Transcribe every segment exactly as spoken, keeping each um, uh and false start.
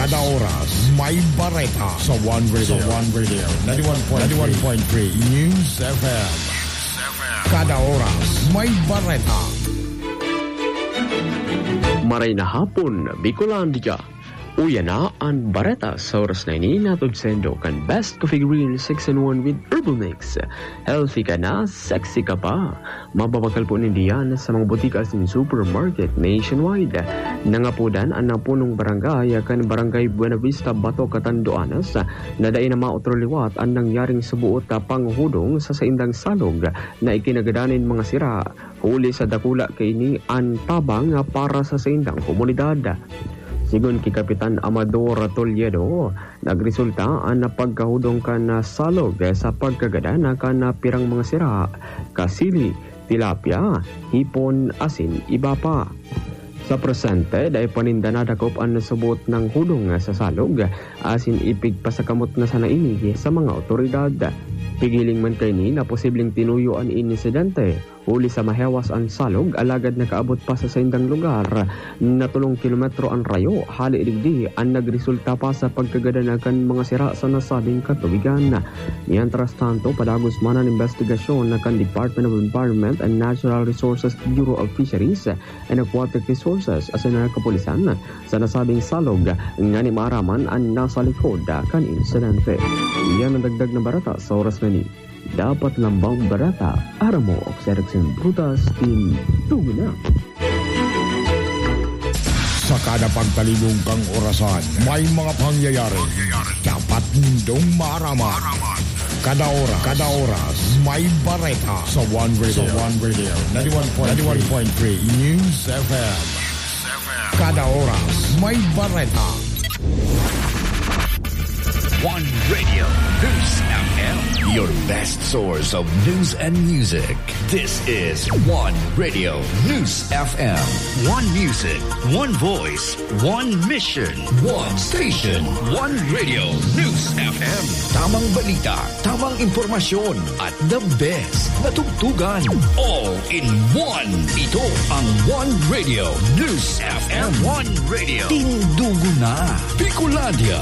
Kada oras, may bareta sa One Radio. Sa One Radio. ninety-one point three News F M. Kada oras, may bareta. Maray na hapon, Bicolandia. Uya na ang bareta sa oras na ini natod sendo kan Best Coffee Green six in one with Herbal Mix. Healthy ka na, sexy ka pa. Mababakal po nindiyan sa mga butikas ng supermarket nationwide. Nangapudan ang napunong barangay kan Barangay Buena Vista, Bato, Catanduanes na dai na mautroliwat ang nangyaring subuot na panghudong sa saindang salog na ikinagadanin mga sira. Huli sa dakula kay ni ang tabang para sa saindang komunidad. Sigon kay Kapitan Amador Toledo, nagresulta ang napagkahudong ka na salog sa pagkagadana ka na pirang mga sira, kasili, tilapia, hipon, asin, iba pa. Sa presente, dahil paninda na dakop ang nasubot ng hudong sa salog, asin ipig pasakamot na sana inig sa mga otoridad. Pigiling man kay ni na posibleng tinuyo ang insidente. Huli sa mahewas ang salog, alagad nakaabot pa sa saindang lugar. Natulong kilometro ang rayo, hali digdi ang nagresulta pa sa pagkagadanakan mga sira sa nasabing katubigan. Mientras tanto, padagos man ang investigasyon na kan Department of Environment and Natural Resources Bureau of Fisheries and Aquatic Resources as na kapulisan sa nasabing salog nga ni maaraman ang nasa likod kan insidente. Iyan ang dagdag na barata sa oras na ni. Dapat lambang barata, aramo o sereksyon brutas, in tugo na. Sa kada pagtalibong kang orasan, may mga pangyayari. Dapat nindong maaraman. Kada oras, kada oras, may bareta sa One Radio. Sa One Radio, ninety-one point three News F M. Kada oras, may bareta. One Radio News F M, your best source of news and music. This is One Radio News F M. One music, one voice, one mission, one station. One Radio News F M. Tamang balita, tamang impormasyon, at the best na tugtugan. All in one. Ito ang One Radio News F M. One Radio. Tindugo na. Bicolandia.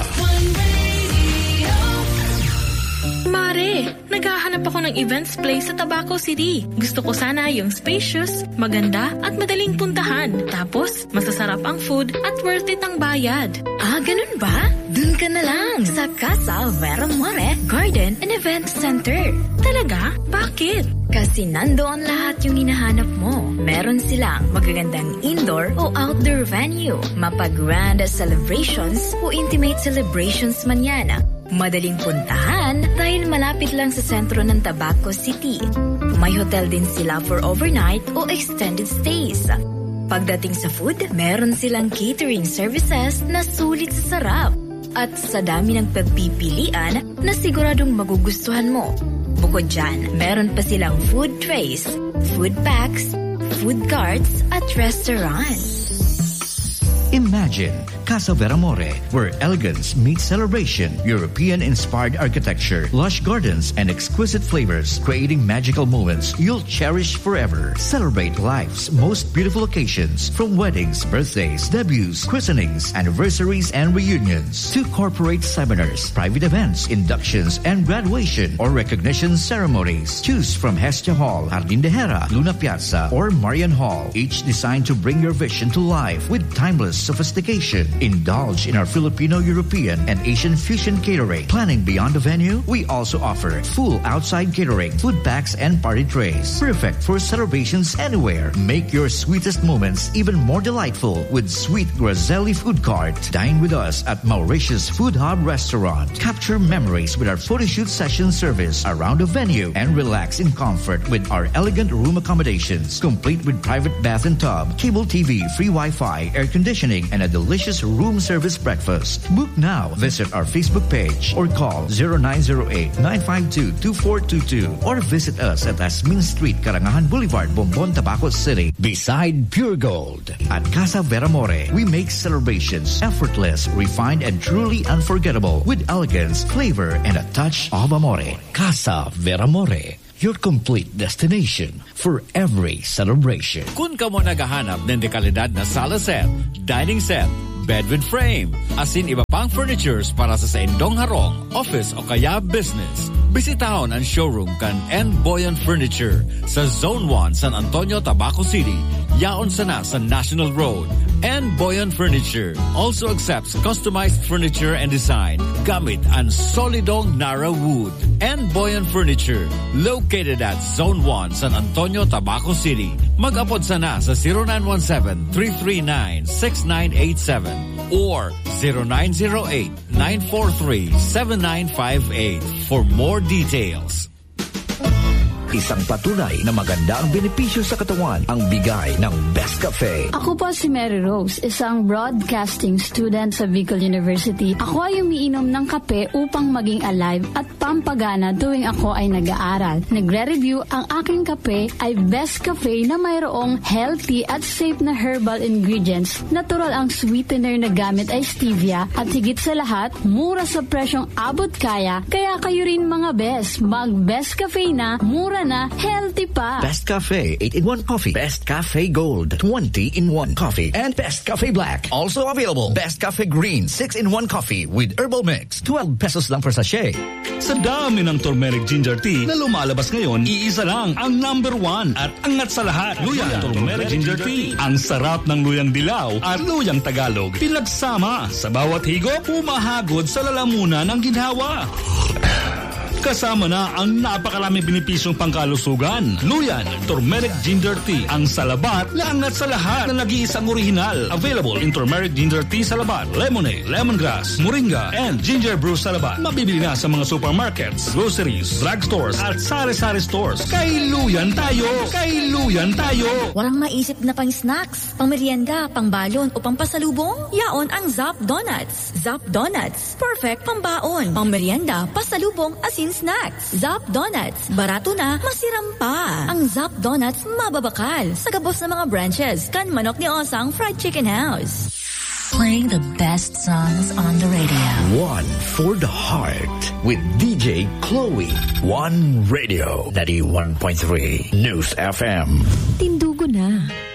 Mare, naghahanap ako ng events place sa Tabaco City. Gusto ko sana yung spacious, maganda at madaling puntahan. Tapos, masasarap ang food at worth it ang bayad. Ah, ganun ba? Dun ka na lang sa Casa Veramore Garden and Event Center. Talaga? Bakit? Kasi nandoon lahat yung hinahanap mo. Meron silang magagandang indoor o outdoor venue, mapag-grand celebrations o intimate celebrations man yan. Madaling puntahan dahil malapit lang sa sentro ng Tabaco City. May hotel din sila for overnight o extended stays. Pagdating sa food, meron silang catering services na sulit sa sarap. At sa dami ng pagpipilian na siguradong magugustuhan mo. Bukod dyan, meron pa silang food trays, food packs, food carts at restaurants. Imagine Casa Veramore, where elegance meets celebration, European-inspired architecture, lush gardens, and exquisite flavors, creating magical moments you'll cherish forever. Celebrate life's most beautiful occasions, from weddings, birthdays, debuts, christenings, anniversaries, and reunions, to corporate seminars, private events, inductions, and graduation or recognition ceremonies. Choose from Hestia Hall, Jardín de Hera, Luna Piazza, or Marian Hall, each designed to bring your vision to life with timeless sophistication. Indulge in our Filipino-European and Asian fusion catering. Planning beyond the venue, we also offer full outside catering, food packs, and party trays. Perfect for celebrations anywhere. Make your sweetest moments even more delightful with Sweet Grazelli Food Cart. Dine with us at Mauritius Food Hub Restaurant. Capture memories with our photoshoot session service around the venue and relax in comfort with our elegant room accommodations, complete with private bath and tub, cable T V, free Wi-Fi, air conditioning, and a delicious room service breakfast. Book now. Visit our Facebook page or call zero nine zero eight, nine five two, two four two two or visit us at Asmin Street, Karangahan Boulevard, Bombon, Tabaco City. Beside Pure Gold. At Casa Veramore, we make celebrations effortless, refined, and truly unforgettable with elegance, flavor, and a touch of amore. Casa Veramore, your complete destination for every celebration. Kung ka mo naghahanap ng dekalidad na sala set, dining set, bed with frame, asin iba pang pang furnitures para sa saindong harong, office o kaya business. Bisitahon ang showroom kan N. Boyan Furniture sa Zone one, San Antonio, Tabaco City. Yaon sana sa National Road. N. Boyan Furniture also accepts customized furniture and design gamit ang solidong Nara wood. N. Boyan Furniture, located at Zone one, San Antonio, Tabaco City. Mag-apod sana sa zero nine one seven, three three nine, six nine eight seven or zero nine zero eight, nine four three, seven nine five eight for more details. Isang patunay na maganda ang benepisyo sa katawan ang bigay ng Best Cafe. Ako po si Mary Rose, isang broadcasting student sa Bicol University. Ako ay umiinom ng kape upang maging alive at pampagana tuwing ako ay nag-aaral. Nagre-review ang aking kape ay Best Cafe na mayroong healthy at safe na herbal ingredients. Natural ang sweetener na gamit ay stevia at higit sa lahat, mura sa presyong abot kaya. Kaya kayo rin mga best, mag Best Cafe na, mura na, healthy pa. Best Cafe eight in one coffee, Best Cafe Gold twenty in one coffee, and Best Cafe Black. Also available, Best Cafe Green six in one coffee with herbal mix, twelve pesos lang per sachet. Sa dami ng turmeric ginger tea na lumalabas ngayon, iisa lang ang number one at angat sa lahat. Luyang turmeric ginger tea. Ang sarap ng luyang dilaw at luyang Tagalog. Pinagsama sa bawat higop, pumahagod sa lalamunan ng ginhawa. Kasama na ang napakaraming benepisyong pangkalusugan. Luyan, turmeric ginger tea. Ang salabat na angat sa lahat na nag-iisang orihinal. Available in turmeric ginger tea salabat, lemonade, lemongrass, moringa, and ginger brew salabat. Mabibili na sa mga supermarkets, groceries, drugstores, at sari-sari stores. Kay Luyan tayo! Kay Luyan tayo! Walang maisip na pang snacks, pang merienda, pang balon o pang pasalubong? Yaon ang Zap Donuts. Zap Donuts. Perfect pang baon, pang merienda, pasalubong, asin snacks. Zap Donuts. Barato na, masiram pa. Ang Zap Donuts mababakal sa gabos ng mga branches kan Manok ni Osang Fried Chicken House. Playing the best songs on the radio. One for the heart with D J Chloe. One Radio ninety-one point three News F M. Tindugo na.